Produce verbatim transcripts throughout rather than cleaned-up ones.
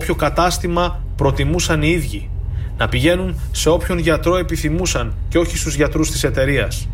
όποιο κατάστημα προτιμούσαν οι ίδιοι, να πηγαίνουν σε όποιον γιατρό επιθυμούσαν και όχι στους γιατρούς της εταιρείας,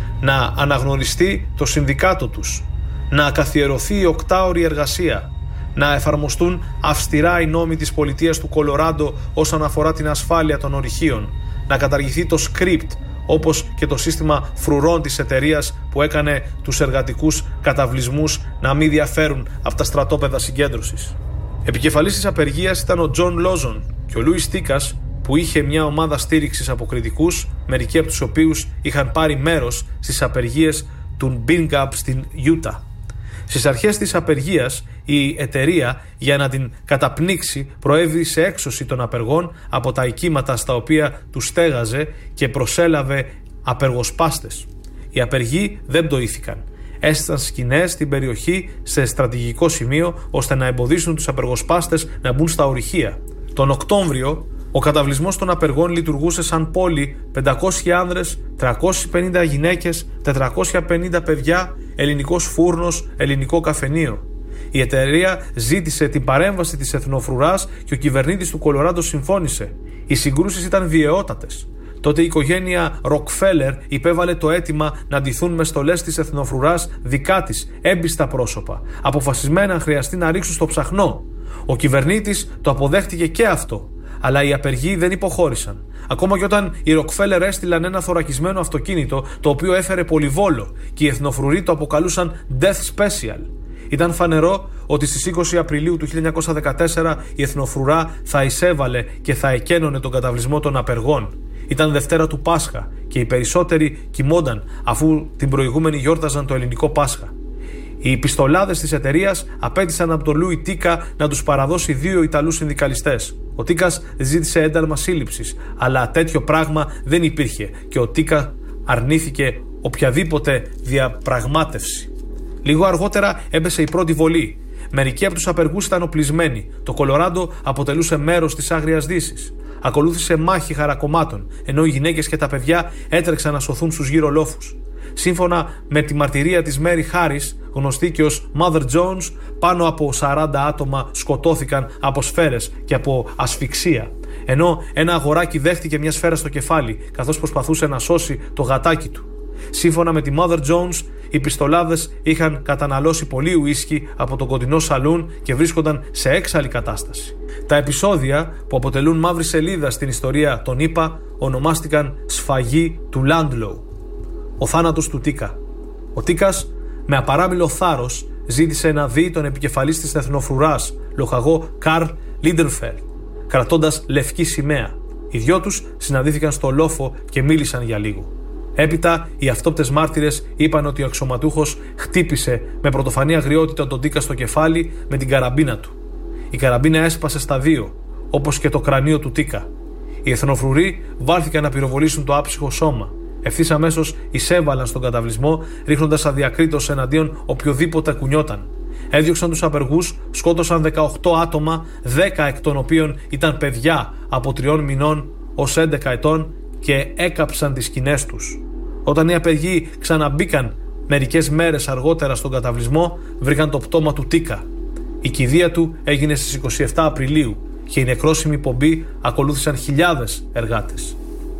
να αναγνωριστεί το συνδικάτο τους, να καθιερωθεί η οκτάωρη εργασία, να εφαρμοστούν αυστηρά οι νόμοι της πολιτείας του Κολοράντο όσον αφορά την ασφάλεια των ορυχείων, να καταργηθεί το script όπως και το σύστημα φρουρών της εταιρείας που έκανε τους εργατικούς καταβλισμούς να μην διαφέρουν από τα στρατόπεδα συγκέντρωσης. Επικεφαλής της απεργίας ήταν ο Τζον Λόζον και ο Λούις Τίκας, που είχε μια ομάδα στήριξης από κριτικούς, μερικοί από τους οποίους είχαν πάρει μέρος στις απεργίες του Μπίνγκαπ στην Ιούτα. Στις αρχές της απεργίας, η εταιρεία, για να την καταπνίξει, προέβη σε έξωση των απεργών από τα οικίματα στα οποία τους στέγαζε και προσέλαβε απεργοσπάστες. Οι απεργοί δεν πτωήθηκαν. Έστησαν σκηνές στην περιοχή σε στρατηγικό σημείο ώστε να εμποδίσουν τους απεργοσπάστες να μπουν στα ορυχεία. Τον Οκτώβριο, ο καταβλισμός των απεργών λειτουργούσε σαν πόλη, πεντακόσιοι άνδρες, τριακόσιες πενήντα γυναίκες, τετρακόσια πενήντα παιδιά, ελληνικός φούρνος, ελληνικό καφενείο. Η εταιρεία ζήτησε την παρέμβαση της εθνοφρουράς και ο κυβερνήτης του Κολοράντο συμφώνησε. Οι συγκρούσεις ήταν βιαιότατες. Τότε η οικογένεια Ροκφέλερ υπέβαλε το αίτημα να ντυθούν με στολές της εθνοφρουράς δικά της, έμπιστα πρόσωπα, αποφασισμένα αν χρειαστεί να ρίξουν στο ψαχνό. Ο κυβερνήτης το αποδέχτηκε και αυτό. Αλλά οι απεργοί δεν υποχώρησαν. Ακόμα και όταν οι Ροκφέλερ έστειλαν ένα θωρακισμένο αυτοκίνητο το οποίο έφερε πολυβόλο και οι εθνοφρουροί το αποκαλούσαν Death Special. Ήταν φανερό ότι στις είκοσι Απριλίου του χίλια εννιακόσια δεκατέσσερα η εθνοφρουρά θα εισέβαλε και θα εκένωνε τον καταβλισμό των απεργών. Ήταν Δευτέρα του Πάσχα και οι περισσότεροι κοιμόνταν αφού την προηγούμενη γιόρταζαν το ελληνικό Πάσχα. Οι πιστολάδες της εταιρείας απέτησαν από τον Λούι Τίκα να τους παραδώσει δύο Ιταλούς συνδικαλιστές. Ο Τίκας ζήτησε ένταλμα σύλληψης, αλλά τέτοιο πράγμα δεν υπήρχε και ο Τίκα αρνήθηκε οποιαδήποτε διαπραγμάτευση. Λίγο αργότερα έπεσε η πρώτη βολή. Μερικοί από τους απεργούς ήταν οπλισμένοι. Το Κολοράντο αποτελούσε μέρος της Άγριας Δύσης. Ακολούθησε μάχη χαρακομμάτων, ενώ οι γυναίκες και τα παιδιά έτρεξαν να σωθούν στους γύρω λόφους. Σύμφωνα με τη μαρτυρία της Μέρι Χάρις, γνωστή και ως Mother Jones, πάνω από σαράντα άτομα σκοτώθηκαν από σφαίρες και από ασφυξία, ενώ ένα αγοράκι δέχτηκε μια σφαίρα στο κεφάλι καθώς προσπαθούσε να σώσει το γατάκι του. Σύμφωνα με τη Mother Jones, οι πιστολάδες είχαν καταναλώσει πολύ ουίσκι από το κοντινό σαλούν και βρίσκονταν σε έξαλλη κατάσταση. Τα επεισόδια που αποτελούν μαύρη σελίδα στην ιστορία των ΗΠΑ ονομάστηκαν σφαγή του Λάντλοου. Ο θάνατος του Τίκα. Ο Τίκας, με απαράμιλο θάρρος, ζήτησε να δει τον επικεφαλής της εθνοφρουράς, λοχαγό Καρλ Λίντερφελ, κρατώντας λευκή σημαία. Οι δυο τους συναντήθηκαν στο λόφο και μίλησαν για λίγο. Έπειτα, οι αυτόπτες μάρτυρες είπαν ότι ο αξιωματούχος χτύπησε με πρωτοφανή αγριότητα τον Τίκα στο κεφάλι με την καραμπίνα του. Η καραμπίνα έσπασε στα δύο, όπως και το κρανίο του Τίκα. Οι εθνοφρουροί βάλθηκαν να πυροβολήσουν το άψυχο σώμα. Ευθύς αμέσως εισέβαλαν στον καταβλισμό, ρίχνοντας αδιακρίτως εναντίον οποιοδήποτε κουνιόταν. Έδιωξαν τους απεργούς, σκότωσαν δεκαοκτώ άτομα, δέκα εκ των οποίων ήταν παιδιά από τριών μηνών ως έντεκα ετών και έκαψαν τις σκηνές τους. Όταν οι απεργοί ξαναμπήκαν μερικές μέρες αργότερα στον καταβλισμό, βρήκαν το πτώμα του Τίκα. Η κηδεία του έγινε στις είκοσι επτά Απριλίου και η νεκρόσιμη πομπή ακολούθησαν χιλιάδες εργάτες.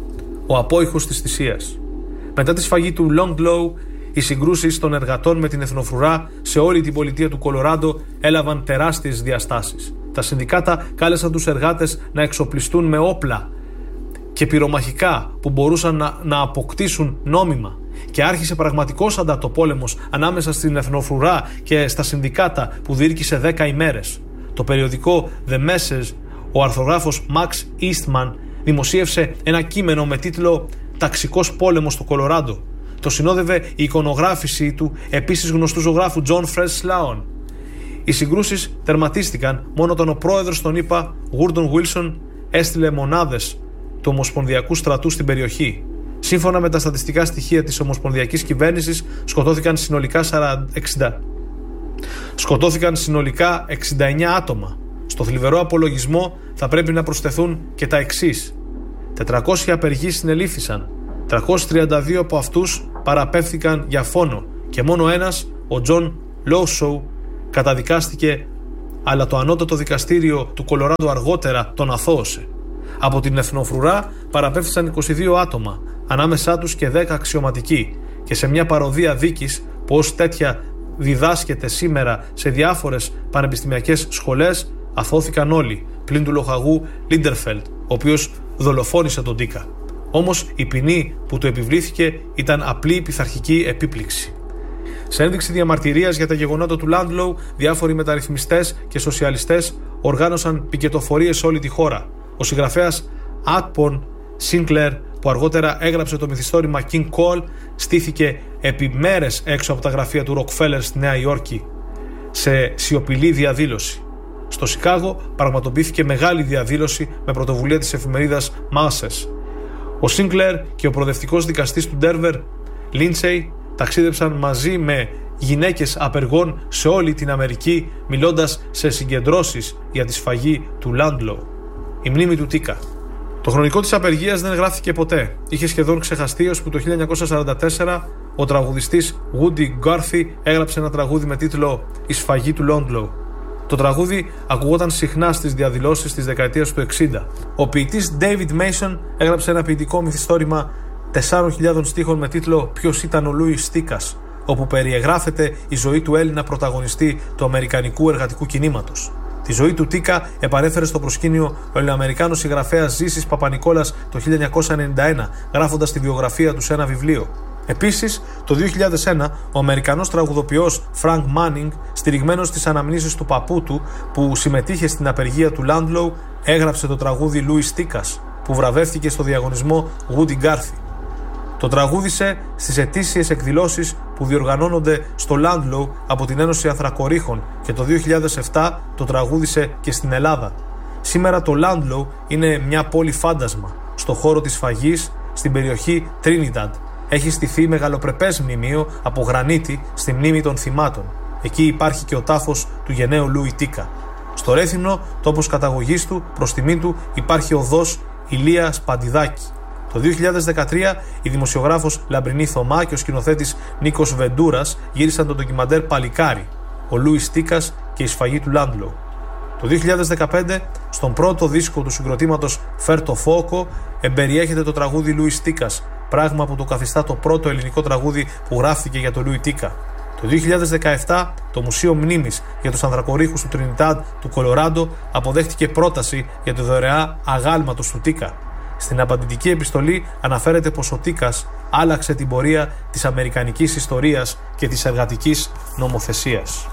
Ο απόϊχος της θυσίας. Μετά τη σφαγή του Longlow, οι συγκρούσεις των εργατών με την εθνοφρουρά σε όλη την πολιτεία του Κολοράντο έλαβαν τεράστιες διαστάσεις. Τα συνδικάτα κάλεσαν τους εργάτες να εξοπλιστούν με όπλα και πυρομαχικά που μπορούσαν να, να αποκτήσουν νόμιμα. Και άρχισε πραγματικός αντατοπόλεμος ανάμεσα στην εθνοφρουρά και στα συνδικάτα που διήρκησε δέκα ημέρες. Το περιοδικό The Message, ο αρθρογράφος Max Eastman, δημοσίευσε ένα κείμενο με τίτλο «Ταξικός πόλεμος στο Κολοράντο». Το συνόδευε η εικονογράφηση του επίσης γνωστού ζωγράφου John Fred Sloan. Οι συγκρούσεις τερματίστηκαν μόνο όταν ο πρόεδρος των ΗΠΑ, Gordon Wilson, έστειλε μονάδες του Ομοσπονδιακού στρατού στην περιοχή. Σύμφωνα με τα στατιστικά στοιχεία της Ομοσπονδιακής Κυβέρνησης, σκοτώθηκαν συνολικά, εξήντα. σκοτώθηκαν συνολικά εξήντα εννέα άτομα. Στο θλιβερό απολογισμό θα πρέπει να προσθεθούν και τα εξής. τετρακόσιοι απεργοί συνελήφθησαν. τριακόσιοι τριάντα δύο από αυτούς παραπέμφθηκαν για φόνο και μόνο ένας, ο Τζον Λόουσοου, καταδικάστηκε αλλά το ανώτατο δικαστήριο του Κολοράντο αργότερα τον αθώωσε. Από την εθνοφρουρά παραπέφθησαν είκοσι δύο άτομα, ανάμεσά τους και δέκα αξιωματικοί, και σε μια παροδία δίκης που ως τέτοια διδάσκεται σήμερα σε διάφορες πανεπιστημιακές σχολές, αθώθηκαν όλοι, πλην του λοχαγού Λίντερφελτ, ο οποίος δολοφόνησε τον Τίκα. Όμως η ποινή που του επιβλήθηκε ήταν απλή πειθαρχική επίπληξη. Σε ένδειξη διαμαρτυρίας για τα γεγονότα του Λάντλοου, διάφοροι μεταρρυθμιστές και σοσιαλιστές οργάνωσαν πικετοφορίες σε όλη τη χώρα. Ο συγγραφέας Άτπον Σίνκλερ, που αργότερα έγραψε το μυθιστόρημα King Cole, στήθηκε επί μέρες έξω από τα γραφεία του Ροκφέλερ στη Νέα Υόρκη σε σιωπηλή διαδήλωση. Στο Σικάγο πραγματοποιήθηκε μεγάλη διαδήλωση με πρωτοβουλία της εφημερίδας Masses. Ο Σίνκλερ και ο προοδευτικός δικαστής του Ντέρβερ, Λίντσεϊ, ταξίδεψαν μαζί με γυναίκες απεργών σε όλη την Αμερική, μιλώντας σε συγκεντρώσεις για τη σφαγή του Λάντλοου. Η μνήμη του Τίκα. Το χρονικό της απεργίας δεν γράφτηκε ποτέ. Είχε σχεδόν ξεχαστεί, ώσπου το χίλια εννιακόσια σαράντα τέσσερα ο τραγουδιστής Woody Guthrie έγραψε ένα τραγούδι με τίτλο «Η σφαγή του Λάντλοου». Το τραγούδι ακουγόταν συχνά στις διαδηλώσεις της δεκαετίας του εξήντα. Ο ποιητής David Mason έγραψε ένα ποιητικό μυθιστόρημα τεσσάρων χιλιάδων στίχων με τίτλο «Ποιος ήταν ο Λούις Τίκας», όπου περιεγράφεται η ζωή του Έλληνα πρωταγωνιστή του αμερικανικού εργατικού κινήματος. Τη ζωή του Τίκα επανέφερε στο προσκήνιο ο Ελληνοαμερικάνος συγγραφέας Ζήσης Παπα-Νικόλας το χίλια εννιακόσια ενενήντα ένα, γράφοντας τη βιογραφία του σε ένα βιβλίο. Επίσης, το δύο χιλιάδες ένα, ο Αμερικανός τραγουδοποιός Frank Manning, στηριγμένος στις αναμνήσεις του παππού του που συμμετείχε στην απεργία του Λάντλοου, έγραψε το τραγούδι Λούις Τίκας, που βραβεύτηκε στο διαγωνισμό Woody Guthrie. Το τραγούδισε στις ετήσιες εκδηλώσεις που διοργανώνονται στο Λάντλοου από την Ένωση Ανθρακορίχων και το δύο χιλιάδες επτά το τραγούδισε και στην Ελλάδα. Σήμερα το Λάντλοου είναι μια πόλη φάντασμα στο χώρο της σφαγής στην περιοχή Τρίνινταντ. Έχει στηθεί μεγαλοπρεπές μνημείο από γρανίτη στη μνήμη των θυμάτων. Εκεί υπάρχει και ο τάφος του γενναίου Λούι Τίκα. Στο Ρέθυμνο, τόπος καταγωγής του, προς τιμή του, υπάρχει οδός Ηλία Σπαντιδάκη. Το δύο χιλιάδες δεκατρία η δημοσιογράφος Λαμπρινή Θωμά και ο σκηνοθέτης Νίκος Βεντούρας γύρισαν το ντοκιμαντέρ Παλικάρι, ο Λούις Τίκας και η σφαγή του Λάντλοου. Το δύο χιλιάδες δεκαπέντε, στον πρώτο δίσκο του συγκροτήματος Φέρτο Φόκο, εμπεριέχεται το τραγούδι Λούις Τίκας, πράγμα που το καθιστά το πρώτο ελληνικό τραγούδι που γράφτηκε για τον Λούι Τίκα. Το δύο χιλιάδες δεκαεπτά, το Μουσείο Μνήμης για τους Ανθρακορίχους του Τρινιτάντ του Κολοράντο αποδέχτηκε πρόταση για τη δωρεά αγάλματος του Τίκα. Στην απαντητική επιστολή αναφέρεται πως ο Τίκας άλλαξε την πορεία της αμερικανικής ιστορίας και της εργατικής νομοθεσίας.